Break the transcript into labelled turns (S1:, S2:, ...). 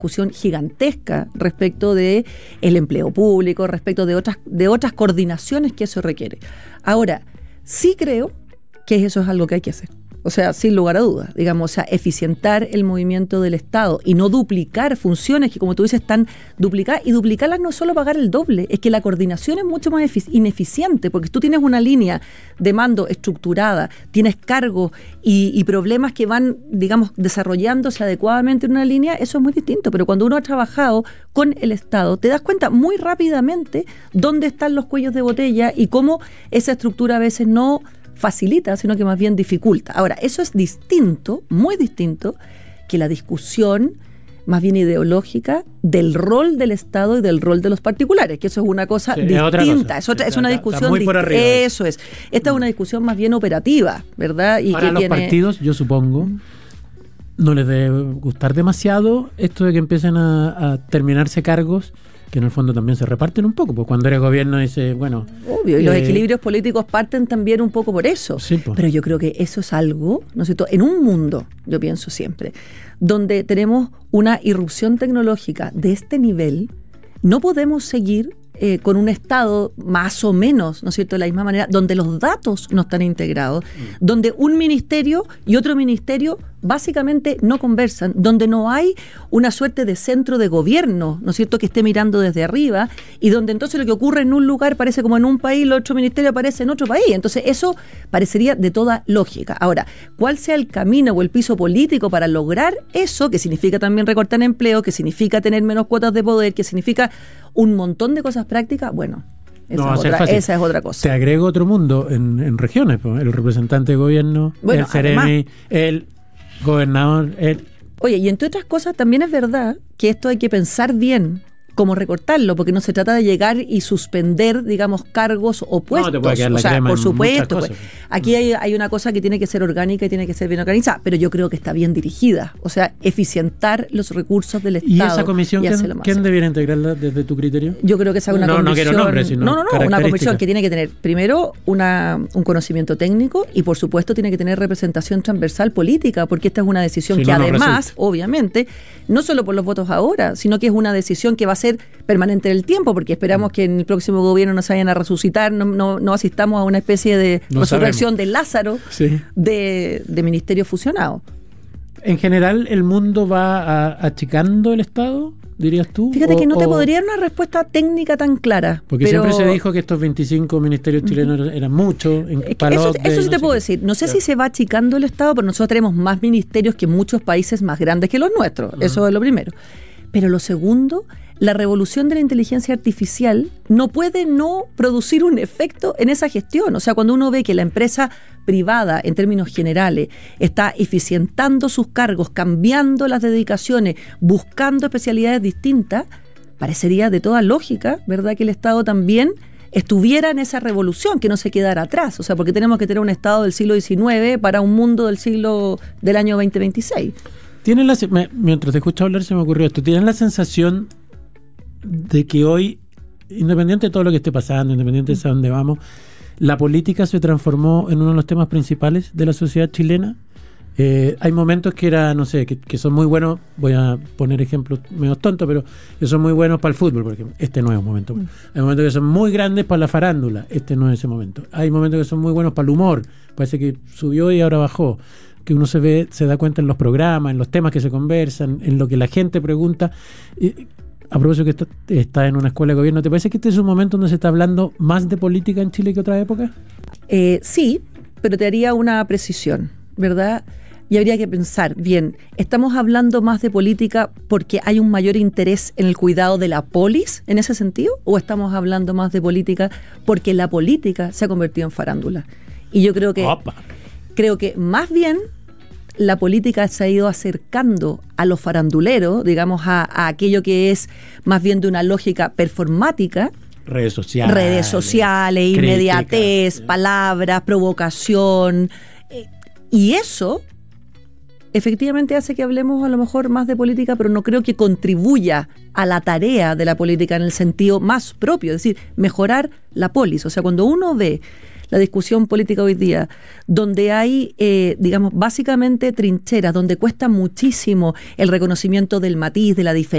S1: discusión gigantesca respecto de el empleo público, respecto de otras coordinaciones que eso requiere. Ahora, sí creo que eso es algo que hay que hacer. O sea, sin lugar a dudas, digamos, o sea, eficientar el movimiento del Estado y no duplicar funciones que, como tú dices, están duplicadas. Y duplicarlas no es solo pagar el doble, es que la coordinación es mucho más ineficiente, porque tú tienes una línea de mando estructurada, tienes cargos y problemas que van, digamos, desarrollándose adecuadamente en una línea, eso es muy distinto. Pero cuando uno ha trabajado con el Estado, te das cuenta muy rápidamente dónde están los cuellos de botella y cómo esa estructura a veces no facilita, sino que más bien dificulta. Ahora, eso es distinto, muy distinto, que la discusión más bien ideológica del rol del Estado y del rol de los particulares, que eso es una cosa distinta, es una discusión distinta. Eso es. Esta es una discusión más bien operativa, ¿verdad? Y
S2: ahora, que los partidos, yo supongo, no les debe gustar demasiado esto de que empiecen a terminarse cargos que en el fondo también se reparten un poco, porque cuando eres gobierno dice, bueno...
S1: Obvio, y los equilibrios políticos parten también un poco por eso.
S2: Sí, pues.
S1: Pero yo creo que eso es algo, ¿no es cierto?, en un mundo, yo pienso siempre, donde tenemos una irrupción tecnológica de este nivel, no podemos seguir con un Estado más o menos, ¿no es cierto?, de la misma manera, donde los datos no están integrados, donde un ministerio y otro ministerio básicamente no conversan, donde no hay una suerte de centro de gobierno, ¿no es cierto?, que esté mirando desde arriba, y donde entonces lo que ocurre en un lugar parece como en un país, el otro ministerio aparece en otro país. Entonces eso parecería de toda lógica. Ahora, ¿cuál sea el camino o el piso político para lograr eso, que significa también recortar empleo, que significa tener menos cuotas de poder, que significa un montón de cosas prácticas? Bueno, esa es otra cosa.
S2: Te agrego otro mundo en regiones, pues, el representante de gobierno, bueno, el Ceremi, el gobernador.
S1: Oye, y entre otras cosas también es verdad que esto hay que pensar bien cómo recortarlo, porque no se trata de llegar y suspender, digamos, cargos o puestos.
S2: No, te puede quedar la crema,
S1: por supuesto.
S2: Pues,
S1: aquí hay una cosa que tiene que ser orgánica y tiene que ser bien organizada, pero yo creo que está bien dirigida. O sea, eficientar los recursos del Estado.
S2: ¿Y esa comisión quién debiera integrarla desde tu criterio?
S1: Yo creo que esa es una comisión...
S2: No quiero nombres, sino
S1: una comisión que tiene que tener, primero, un conocimiento técnico y, por supuesto, tiene que tener representación transversal política, porque esta es una decisión que además, obviamente, no solo por los votos ahora, sino que es una decisión que va a ser permanente en el tiempo, porque esperamos que en el próximo gobierno no se vayan a resucitar, no asistamos a una especie de resurrección de Lázaro, sí, de ministerio fusionado.
S2: En general, ¿el mundo va achicando el Estado, dirías tú?
S1: Fíjate que no te podría dar una respuesta técnica tan clara.
S2: Porque siempre se dijo que estos 25 ministerios chilenos eran muchos.
S1: Eso sí te puedo decir. No sé si se va achicando el Estado, pero nosotros tenemos más ministerios que muchos países más grandes que los nuestros. Eso es lo primero. Pero lo segundo, la revolución de la inteligencia artificial no puede no producir un efecto en esa gestión. O sea, cuando uno ve que la empresa privada, en términos generales, está eficientando sus cargos, cambiando las dedicaciones, buscando especialidades distintas, parecería de toda lógica, ¿verdad?, que el Estado también estuviera en esa revolución, que no se quedara atrás. O sea, porque tenemos que tener un Estado del siglo XIX para un mundo del año 2026.
S2: Mientras te escucho hablar se me ocurrió esto, ¿tienes la sensación de que hoy, independiente de todo lo que esté pasando, independiente de a dónde vamos, la política se transformó en uno de los temas principales de la sociedad chilena? Hay momentos que no sé, que son muy buenos, voy a poner ejemplos medio tontos, pero que son muy buenos para el fútbol, por ejemplo. Este no es un momento bueno. Hay momentos que son muy grandes para la farándula, este no es ese momento. Hay momentos que son muy buenos para el humor, parece que subió y ahora bajó, que uno se da cuenta en los programas, en los temas que se conversan, en lo que la gente pregunta. A propósito que está en una escuela de gobierno, ¿te parece que este es un momento donde se está hablando más de política en Chile que otra época?
S1: Sí, pero te haría una precisión, ¿verdad? Y habría que pensar, bien, ¿estamos hablando más de política porque hay un mayor interés en el cuidado de la polis en ese sentido? ¿O estamos hablando más de política porque la política se ha convertido en farándula? Y yo creo que más bien la política se ha ido acercando a los faranduleros, digamos, a aquello que es más bien de una lógica performática.
S2: Redes sociales,
S1: inmediatez, palabras, provocación. Y eso efectivamente hace que hablemos a lo mejor más de política, pero no creo que contribuya a la tarea de la política en el sentido más propio, es decir, mejorar la polis. O sea, cuando uno ve la discusión política hoy día, donde hay, digamos, básicamente trincheras, donde cuesta muchísimo el reconocimiento del matiz, de la diferencia,